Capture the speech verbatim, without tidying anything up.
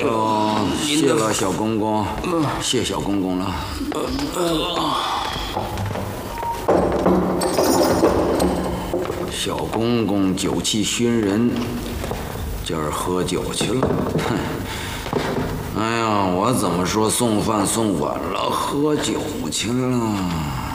哦，谢了小公公，谢小公公了。小公公酒气熏人，今儿喝酒去了。哼！哎呀，我怎么说送饭送晚了，喝酒去了？